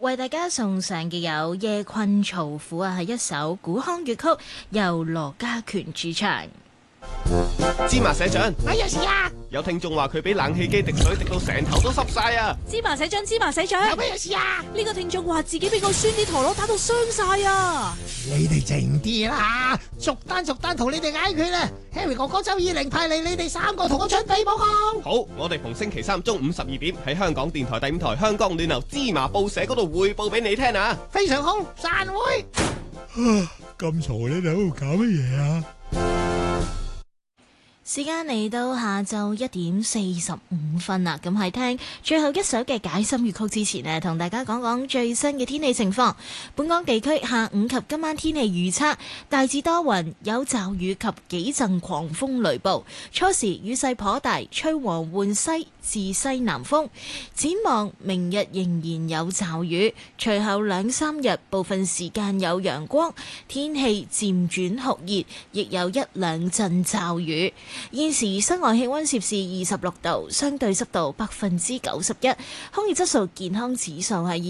為大家送上嘅有《夜困曹府》啊，係一首古腔粵曲，由羅家權主唱。 芝麻社長， 有事啊！ 有聽眾話佢俾冷氣機滴水滴到成頭都濕晒啊！ 芝麻社長，芝麻社長， 有咩事啊？ 呢個聽眾話自己俾個酸啲陀螺打到傷晒啊！ 你哋靜啲啦，逐單同你哋解決啦。Harry 哥哥周以玲派你哋3個同我準備報告。 好，我哋逢星期三中午12點喺香港電台第5台香港暖流芝麻報社嗰度匯報俾你聽啊！ 非常好，散會。 咁嘈，你哋喺度搞乜嘢啊？ 時間嚟到下晝1點45分啦，咁喺聽最後一首嘅解心粵曲之前呢，同大家講講最新嘅天氣情況。本港地區下午及今晚天氣預測大致多雲，有驟雨及幾陣狂風雷暴，初時雨勢頗大，吹和緩西至西南風。展望明日仍然有驟雨，隨後2-3日部分時間有陽光，天氣漸轉酷熱，亦有1-2陣驟雨。現時室外氣溫攝氏26度，相對濕度91%，空氣質素健康指數係